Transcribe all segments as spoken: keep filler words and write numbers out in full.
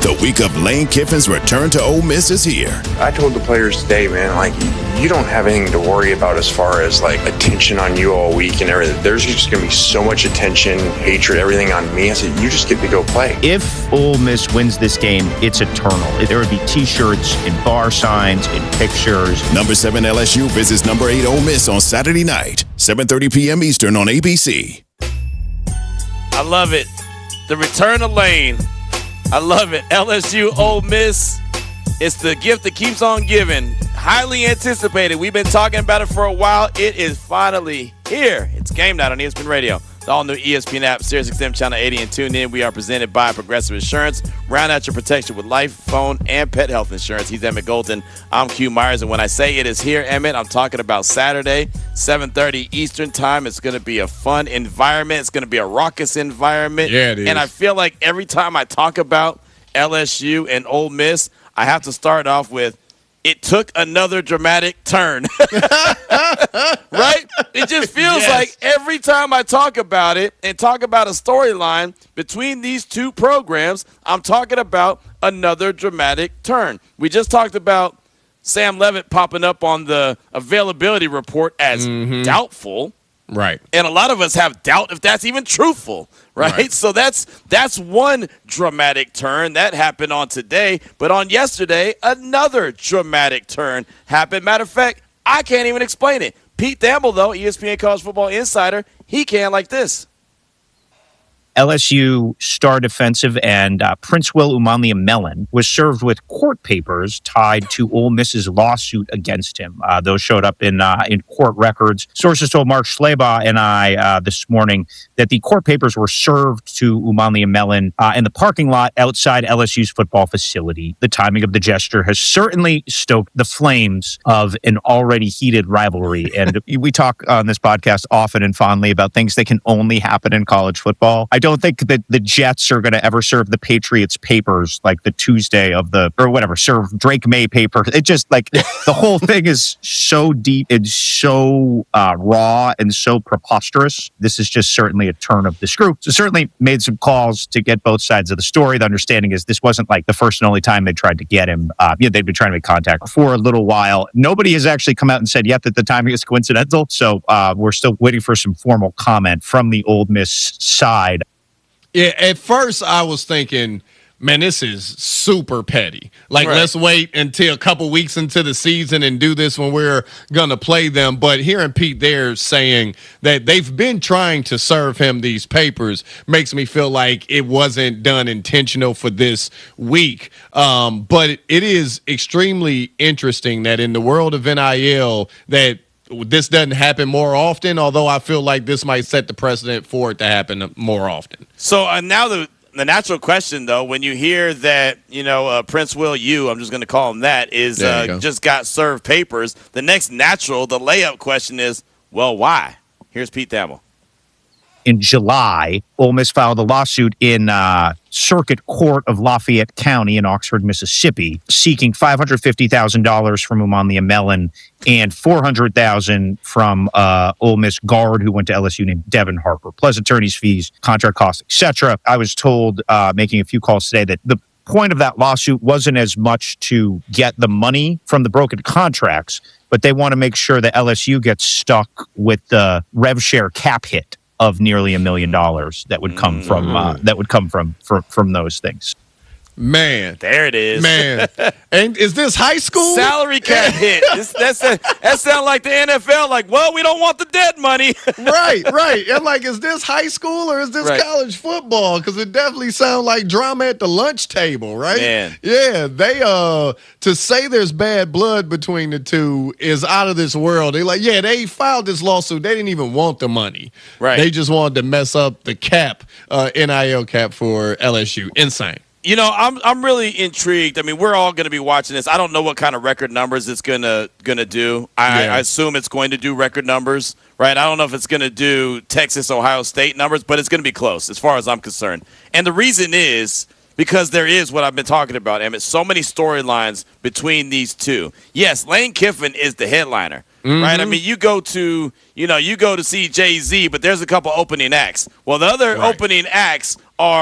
The week of Lane Kiffin's return to Ole Miss is here. I told the players today, man, like, you don't have anything to worry about as far as, like, attention on you all week and everything. There's just going to be so much attention, hatred, everything on me. I said, you just get to go play. If Ole Miss wins this game, it's eternal. There would be T-shirts and bar signs and pictures. Number seven L S U visits number eight Ole Miss on Saturday night, seven thirty p.m. Eastern on A B C. I love it. The return of Lane. I love it. L S U, Ole Miss. It's the gift that keeps on giving. Highly anticipated. We've been talking about it for a while. It is finally here. It's game night on E S P N Radio. The all-new E S P N app, SiriusXM Channel eighty, and tune in. We are presented by Progressive Insurance. Round out your protection with life, phone, and pet health insurance. He's Emmett Golden. I'm Q Myers, and when I say it is here, Emmett, I'm talking about Saturday, seven thirty Eastern Time. It's going to be a fun environment. It's going to be a raucous environment. Yeah, it is. And I feel like every time I talk about L S U and Ole Miss, I have to start off with, it took another dramatic turn. Right? It just feels Yes. like every time I talk about it and talk about a storyline between these two programs, I'm talking about another dramatic turn. We just talked about Sam Levitt popping up on the availability report as Mm-hmm. doubtful. Right. And a lot of us have doubt if that's even truthful, right? Right. So that's that's one dramatic turn that happened on today. But on yesterday, another dramatic turn happened. Matter of fact, I can't even explain it. Pete Thamel, though, E S P N College Football Insider, he can like this. L S U star defensive end uh, Prince Will Umanmielen was served with court papers tied to Ole Miss's lawsuit against him. Uh, those showed up in uh, in court records. Sources told Mark Schleba and I uh, this morning that the court papers were served to Umanmielen uh, in the parking lot outside L S U's football facility. The timing of the gesture has certainly stoked the flames of an already heated rivalry. And we talk on this podcast often and fondly about things that can only happen in college football. I don't think that the Jets are going to ever serve the Patriots papers like the Tuesday of the, or whatever, serve Drake May paper. It just like the whole thing is so deep and so uh, raw and so preposterous. This is just certainly a turn of the screw. So certainly made some calls to get both sides of the story. The understanding is this wasn't like the first and only time they tried to get him. Uh, yeah, they've been trying to make contact for a little while. Nobody has actually come out and said yet that the timing is coincidental. So uh, we're still waiting for some formal comment from the Ole Miss side. Yeah, at first I was thinking, man, this is super petty. Like, Right. let's wait until a couple weeks into the season and do this when we're going to play them. But hearing Pete there saying that they've been trying to serve him these papers makes me feel like it wasn't done intentional for this week. Um, but it is extremely interesting that in the world of N I L that this doesn't happen more often, although I feel like this might set the precedent for it to happen more often. So uh, now the the natural question, though, when you hear that, you know, uh, Prince Will, you, I'm just going to call him that, is There you uh, go. just got served papers. The next natural, the layup question is, well, why? Here's Pete Thamel. In July, Ole Miss filed a lawsuit in uh, Circuit Court of Lafayette County in Oxford, Mississippi, seeking five hundred fifty thousand dollars from Umanmielen and four hundred thousand dollars from uh, Ole Miss guard who went to L S U named Devin Harper, plus attorney's fees, contract costs, et cetera. I was told, uh, making a few calls today, that the point of that lawsuit wasn't as much to get the money from the broken contracts, but they want to make sure that L S U gets stuck with the rev share cap hit of nearly a million dollars that would come from uh, that would come from, from from those things. Man, There it is. man, and is this high school? Salary cap hit. This, that's a, that sounds like the N F L. Like, well, we don't want the dead money. Right, right. And like, is this high school or is this Right. college football? Because it definitely sounds like drama at the lunch table, right? Man. Yeah, they uh to say there's bad blood between the two is out of this world. They like, yeah, they filed this lawsuit. They didn't even want the money. Right. They just wanted to mess up the cap, uh, N I L cap for L S U. Insane. You know, I'm I'm really intrigued. I mean, we're all going to be watching this. I don't know what kind of record numbers it's gonna gonna do. I, Yeah. I assume it's going to do record numbers, right? I don't know if it's going to do Texas, Ohio State numbers, but it's going to be close as far as I'm concerned. And the reason is because there is what I've been talking about, Emmett. So many storylines between these two. Yes, Lane Kiffin is the headliner. Right, I mean, you go to you know you go to see Jay-Z, but there's a couple opening acts. Well, the other Right. opening acts are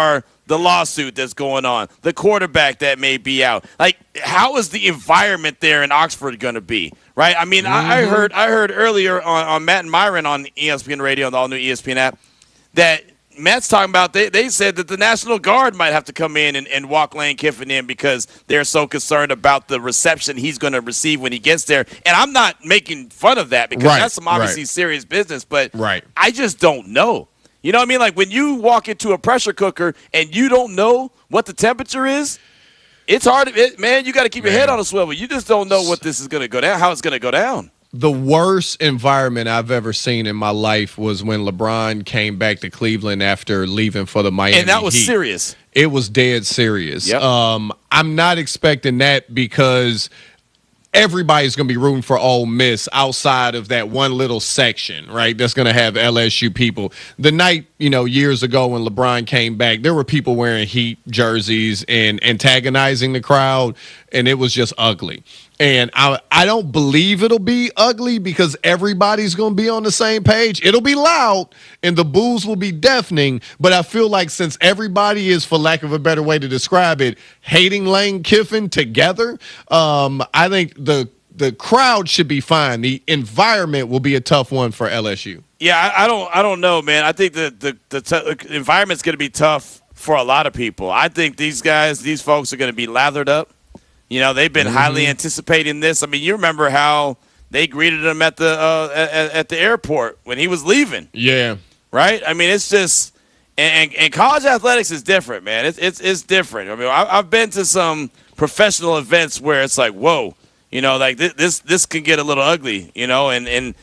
the lawsuit that's going on, the quarterback that may be out. Like, how is the environment there in Oxford going to be, right? I mean, mm-hmm. I, I heard I heard earlier on, on Matt and Myron on E S P N Radio, on the all-new E S P N app, that Matt's talking about, they, they said that the National Guard might have to come in and, and walk Lane Kiffin in because they're so concerned about the reception he's going to receive when he gets there. And I'm not making fun of that because right, that's some obviously right. serious business, but right. I just don't know. You know what I mean? Like when you walk into a pressure cooker and you don't know what the temperature is, it's hard. To, it, man, you got to keep man. your head on a swivel. You just don't know what this is going to go down, how it's going to go down. The worst environment I've ever seen in my life was when LeBron came back to Cleveland after leaving for the Miami Heat. And that was Heat. serious. It was dead serious. Yep. Um, I'm not expecting that because everybody's going to be rooting for Ole Miss outside of that one little section, right? That's going to have L S U people. The night, you know, years ago when LeBron came back, there were people wearing Heat jerseys and antagonizing the crowd, and it was just ugly. And I I don't believe it'll be ugly because everybody's going to be on the same page. It'll be loud and the boos will be deafening, but I feel like since everybody is, for lack of a better way to describe it, hating Lane Kiffin together, um, I think the the crowd should be fine. The environment will be a tough one for L S U. Yeah, I, I don't I don't know, man. I think the the, the t- environment's going to be tough for a lot of people. I think these guys, these folks are going to be lathered up. You know, they've been mm-hmm. highly anticipating this. I mean, you remember how they greeted him at the uh, at, at the airport when he was leaving. Yeah. Right? I mean, it's just and, – and college athletics is different, man. It's it's, it's different. I mean, I, I've been to some professional events where it's like, whoa, you know, like this this, this can get a little ugly, you know, and, and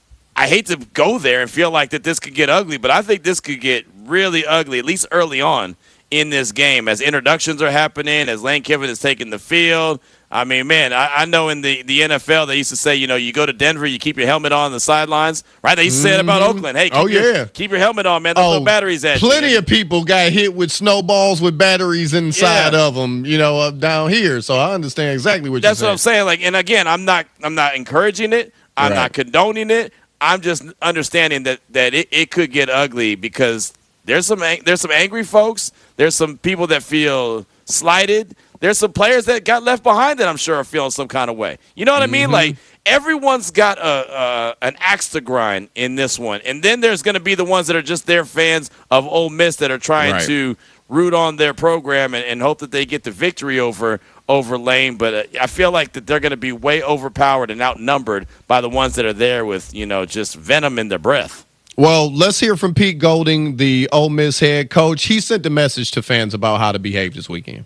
I hate to go there and feel like that this could get ugly, but I think this could get really ugly, at least early on in this game, as introductions are happening, as Lane Kiffin is taking the field. I mean, man, I, I know in the, the N F L they used to say, you know, you go to Denver, you keep your helmet on the sidelines, right? They used to say it about Oakland. Hey, keep, oh, your, yeah. keep your helmet on, man. There's oh, no batteries at Plenty you. of people got hit with snowballs with batteries inside yeah. of them, you know, up down here. So I understand exactly what That's you're saying. That's what I'm saying. Like, and again, I'm not I'm not encouraging it. I'm right. not condoning it. I'm just understanding that that it, it could get ugly because there's some there's some angry folks. There's some people that feel slighted. There's some players that got left behind that I'm sure are feeling some kind of way. You know what mm-hmm. I mean? Like, everyone's got a, a an axe to grind in this one. And then there's going to be the ones that are just their fans of Ole Miss that are trying right. to root on their program and, and hope that they get the victory over over Lane. But uh, I feel like that they're going to be way overpowered and outnumbered by the ones that are there with, you know, just venom in their breath. Well, let's hear from Pete Golding, the Ole Miss head coach. He sent a message to fans about how to behave this weekend.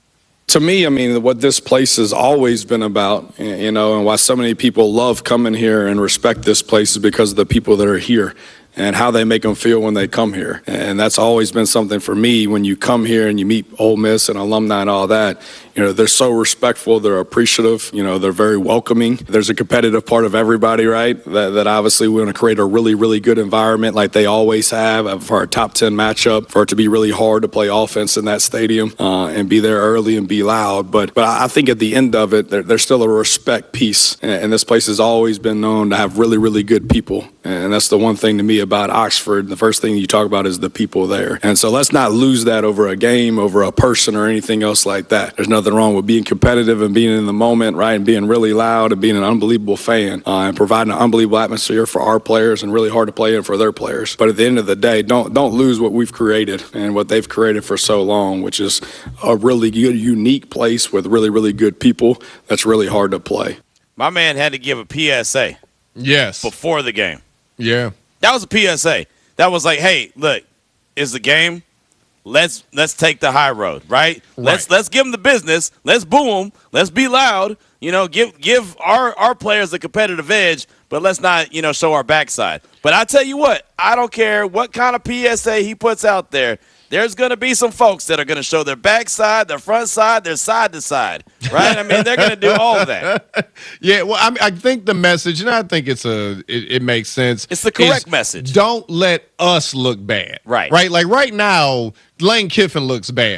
To me, I mean, what this place has always been about, you know, and why so many people love coming here and respect this place is because of the people that are here and how they make them feel when they come here. And that's always been something for me when you come here and you meet Ole Miss and alumni and all that. You know, they're so respectful, they're appreciative, you know, they're very welcoming. There's a competitive part of everybody, right? That, that obviously we want to create a really, really good environment like they always have for our top ten matchup, for it to be really hard to play offense in that stadium uh, and be there early and be loud. But but I think at the end of it, there, there's still a respect piece. And, and this place has always been known to have really, really good people. And that's the one thing to me about Oxford. The first thing you talk about is the people there. And so let's not lose that over a game, over a person or anything else like that. There's nothing wrong with being competitive and being in the moment, right, and being really loud and being an unbelievable fan uh, and providing an unbelievable atmosphere for our players and really hard to play in for their players. But at the end of the day, don't don't lose what we've created and what they've created for so long, which is a really good, unique place with really, really good people that's really hard to play. My man had to give a P S A. Yes. Before the game. Yeah. That was a P S A. That was like, hey, look, it's the game. Let's let's take the high road, right? right? Let's let's give them the business. Let's boo them. Let's be loud. You know, give give our, our players a competitive edge, but let's not, you know, show our backside. But I tell you what, I don't care what kind of P S A he puts out there. There's going to be some folks that are going to show their backside, their front side, their side to side, right? I mean, they're going to do all of that. Yeah, well, I mean, I think the message, and I think it's a, it, it makes sense. It's the correct message. Don't let us look bad. Right. Right? Like right now, Lane Kiffin looks bad.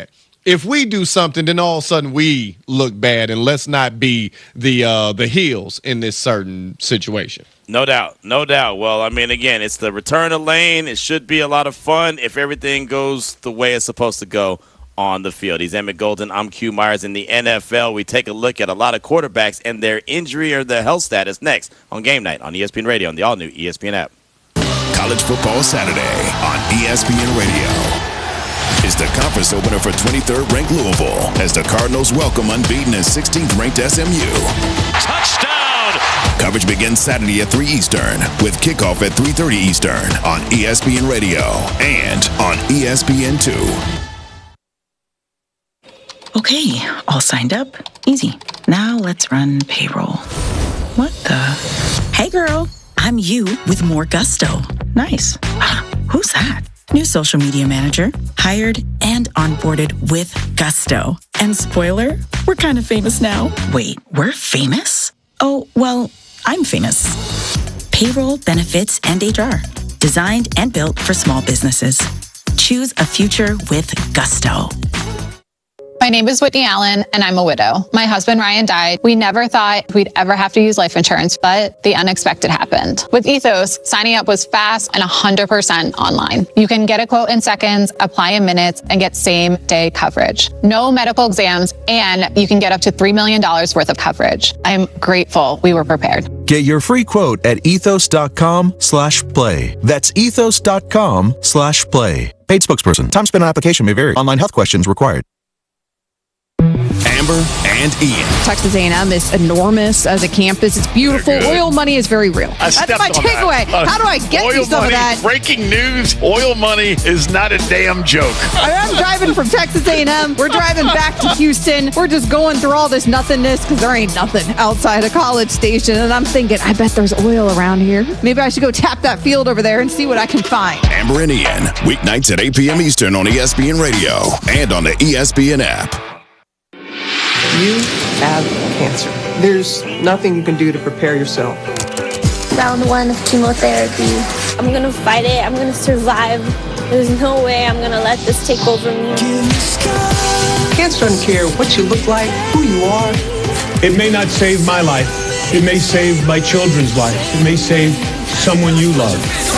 if we do something, then all of a sudden we look bad, and let's not be the uh, the heels in this certain situation. No doubt. No doubt. Well, I mean, again, it's the return to Lane. It should be a lot of fun if everything goes the way it's supposed to go on the field. He's Emmett Golden. I'm Q Myers. In the N F L, we take a look at a lot of quarterbacks and their injury or their health status next on Game Night on E S P N Radio and the all-new E S P N app. College Football Saturday on E S P N Radio. It's the conference opener for twenty-third ranked Louisville as the Cardinals welcome unbeaten and sixteenth ranked S M U. Touchdown! Coverage begins Saturday at three Eastern with kickoff at three thirty Eastern on E S P N Radio and on E S P N two. Okay, all signed up. Easy. Now let's run payroll. What the? Hey girl, I'm you with more gusto. Nice. Who's that? New social media manager, hired and onboarded with gusto. And spoiler, we're kind of famous now. Wait, we're famous? Oh, well, I'm famous. Payroll, benefits, and H R. Designed and built for small businesses. Choose a future with gusto. My name is Whitney Allen, and I'm a widow. My husband, Ryan, died. We never thought we'd ever have to use life insurance, but the unexpected happened. With Ethos, signing up was fast and one hundred percent online. You can get a quote in seconds, apply in minutes, and get same-day coverage. No medical exams, and you can get up to three million dollars worth of coverage. I'm grateful we were prepared. Get your free quote at ethos.com slash play. That's ethos.com slash play. Paid spokesperson. Time spent on application may vary. Online health questions required. Amber and Ian. Texas A and M is enormous as a campus. It's beautiful. Oil money is very real. I That's stepped my on takeaway. that. Uh, How do I get oil you some money, of that? Breaking news, oil money is not a damn joke. I'm driving from Texas A and M. We're driving back to Houston. We're just going through all this nothingness because there ain't nothing outside a College Station. And I'm thinking, I bet there's oil around here. Maybe I should go tap that field over there and see what I can find. Amber and Ian, weeknights at eight p.m. Eastern on E S P N Radio and on the E S P N app. You have cancer. There's nothing you can do to prepare yourself. Round one of chemotherapy. I'm gonna fight it. I'm gonna survive. There's no way I'm gonna let this take over me. Cancer doesn't care what you look like, who you are. It may not save my life. It may save my children's life. It may save someone you love.